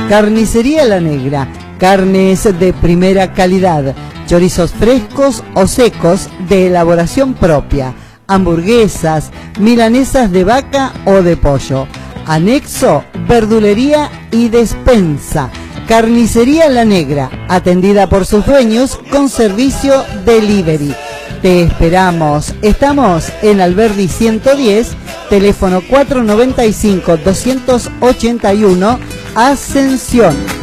Carnicería La Negra, carnes de primera calidad, chorizos frescos o secos de elaboración propia, hamburguesas, milanesas de vaca o de pollo. Anexo, verdulería y despensa. Carnicería La Negra, atendida por sus dueños con servicio delivery. Te esperamos. Estamos en Alberdi 110, teléfono 495-281, Ascensión.